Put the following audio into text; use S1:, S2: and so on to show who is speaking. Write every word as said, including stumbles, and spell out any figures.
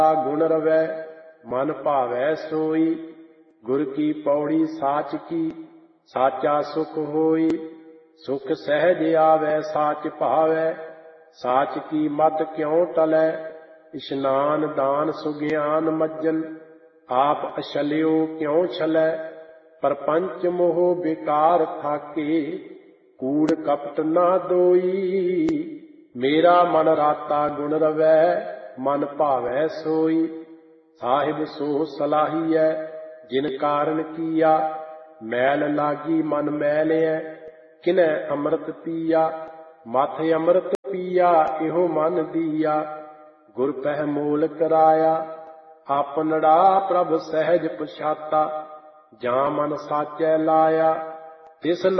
S1: गुण रवै मन भावै सोई। गुर की पौड़ी साच की साचा सुख होई। सुख सहज आवै साच भावै साच की मत क्यों टलै। इशनान दान सुगियान मज्जन आप अछल्यो क्यों छलै। परपंच मोह बेकार थाके कूड़ कपट ना दोई। मेरा मन राता गुण रवै मन भावै सोई। साहिब सो सलाहीਐ जिन कारण किया। मैल लागी मन मैलिਐ किनै अमृत पिया। मथ अमृत पिया इहो मन दिया। गुर पह मोल कराया आपनड़ा प्रभ सहज पछाता। ਜਾਂ ਮਨ ਸਾਚੈ ਲਾਇਆ ਤਿਸ